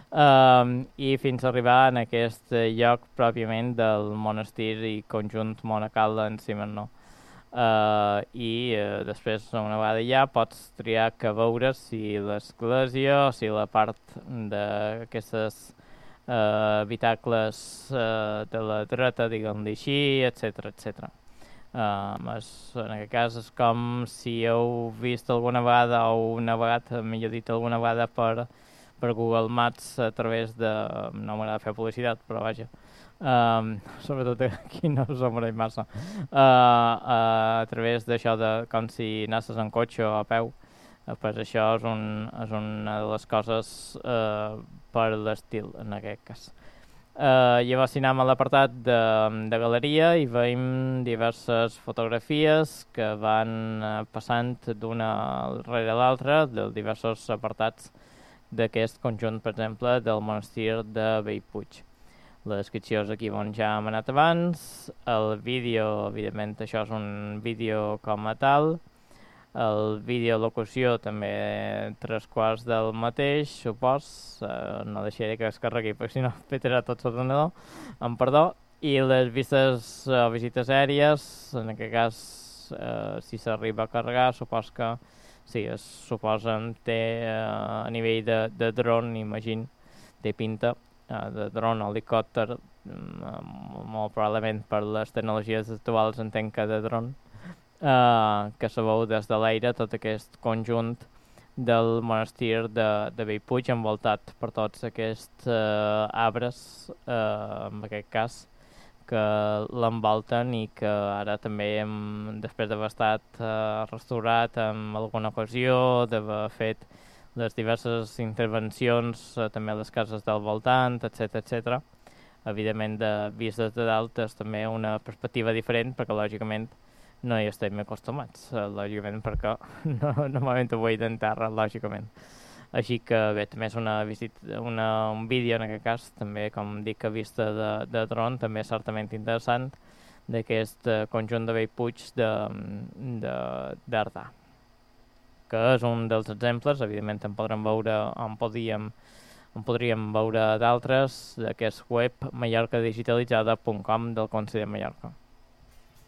i fins a arribar en aquest lloc pròpiament del monestir i conjunt monacal en si no. Després, una vegada allà, pots triar que veure si l'església o si la part d'aquestes habitacles de la dreta, diguem-li així, etc. En aquest cas és com si heu vist alguna vegada o navegat, millor dit, alguna vegada per Google Maps a través de... no m'agrada fer publicitat, però vaja, sobretot aquí no us agraeix massa, a través d'això de com si anessis en cotxe o a peu, pues això és una de les coses per l'estil en aquest cas. Llavors si anem a l'apartat de galeria i veiem diverses fotografies que van passant d'una rere l'altra de diversos apartats d'aquest conjunt, per exemple, del monestir de Bellpuig. La descripció és aquí on ja hem anat abans. El vídeo, evidentment, això és un vídeo com a tal. El vídeo locució també 3/4 del mateix, supos. No deixaré que es carregui, perquè si no petarà tot l'ordenador. Amb perdó. I les vistes o visites aèries, en aquest cas, si s'arriba a carregar, supos que sí, es suposen té a nivell de dron, imagino, té pinta de dron o helicòpter, molt probablement per les tecnologies actuals entenc que de dron, que se veu des de l'aire tot aquest conjunt del monestir de Bellpuig envoltat per tots aquests arbres, en aquest cas, que l'envolten i que ara també, després d'haver estat restaurat en alguna ocasió, d'haver fet les diverses intervencions també a les cases del voltant, etc. Evidentment, vist des de dalt és també una perspectiva diferent, perquè lògicament no hi estem acostumats, lògicament perquè normalment ho veig d'en terra, lògicament. Així que bé, també és un vídeo en aquest cas, també com dic a vista de dron, també certament interessant d'aquest conjunt de Bellpuig d'Ardà, que és un dels exemples, evidentment en podrem veure, en podríem veure d'altres d'aquest web mallorcadigitalitzada.com del Consell de Mallorca.